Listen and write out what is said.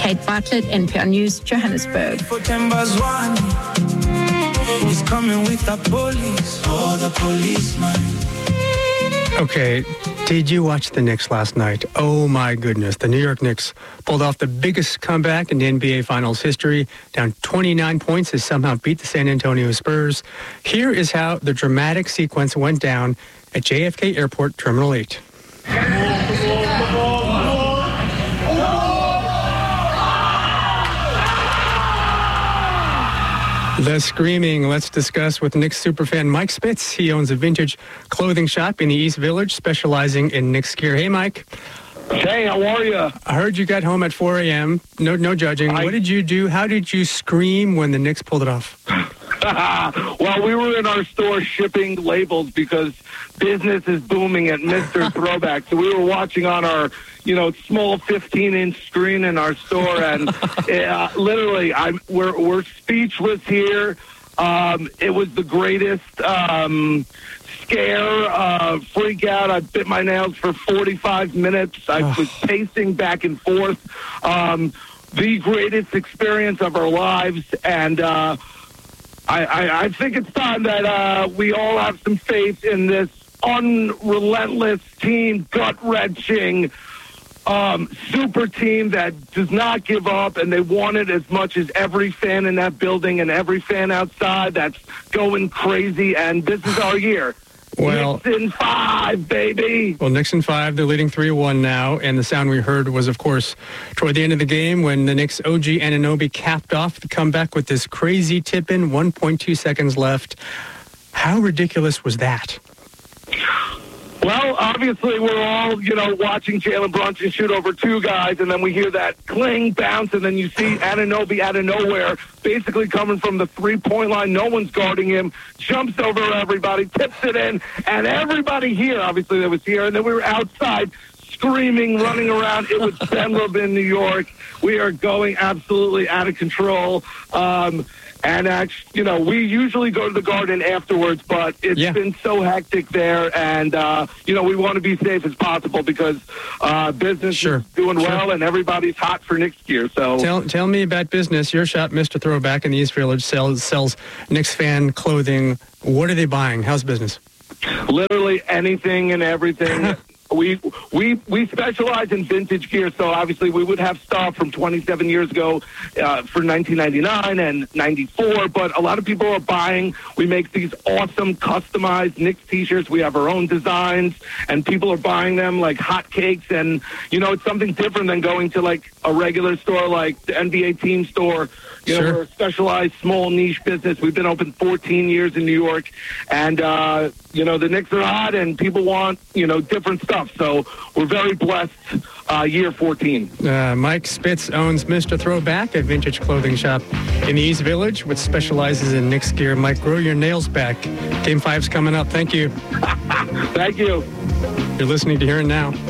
Kate Bartlett, NPR News, Johannesburg. He's coming with the police, oh, the policeman. Okay, did you watch the Knicks last night? Oh my goodness, the New York Knicks pulled off the biggest comeback in the NBA Finals history, down 29 points to somehow beat the San Antonio Spurs. Here is how the dramatic sequence went down at JFK Airport Terminal 8. The screaming, let's discuss with Knicks superfan Mike Spitz. He owns a vintage clothing shop in the East Village, specializing in Knicks gear. Hey, Mike. Hey, how are you? I heard you got home at 4 a.m. No judging. What did you do? How did you scream when the Knicks pulled it off? Well, we were in our store shipping labels because business is booming at Mr. Throwback. So we were watching on our, small 15-inch screen in our store, and literally, we're speechless here. It was the greatest scare, freak out. I bit my nails for 45 minutes. I was pacing back and forth. The greatest experience of our lives, and I think it's time that we all have some faith in this unrelentless team, gut-wrenching super team that does not give up, and they want it as much as every fan in that building and every fan outside that's going crazy, and this is our year. Well, Knicks in 5, baby. Well, Knicks in 5, they're leading 3-1 now, and the sound we heard was, of course, toward the end of the game when the Knicks' OG Anunoby capped off the comeback with this crazy tip-in, 1.2 seconds left. How ridiculous was that? Well, obviously, we're all, watching Jalen Brunson shoot over two guys, and then we hear that cling, bounce, and then you see Anunoby out of nowhere, basically coming from the three-point line. No one's guarding him, jumps over everybody, tips it in, and everybody here, obviously, that was here, and then we were outside screaming, running around. It was Ben Levin, New York. We are going absolutely out of control. And actually, we usually go to the Garden afterwards, but it's been so hectic there, and we want to be safe as possible because business is doing well, and everybody's hot for Knicks gear. So tell me about business. Your shop, Mr. Throwback in the East Village, sells Knicks fan clothing. What are they buying? How's business? Literally anything and everything. We specialize in vintage gear, so obviously we would have stuff from 27 years ago for 1999 and 94, but a lot of people are buying. We make these awesome customized Knicks T-shirts. We have our own designs, and people are buying them like hotcakes, and, it's something different than going to, like, a regular store like the NBA team store. We're a specialized, small, niche business. We've been open 14 years in New York, and, the Knicks are hot, and people want, different stuff. So we're very blessed, year 14. Mike Spitz owns Mr. Throwback, a vintage clothing shop in the East Village, which specializes in Knicks gear. Mike, grow your nails back. Game 5's coming up. Thank you. Thank you. You're listening to Here and Now.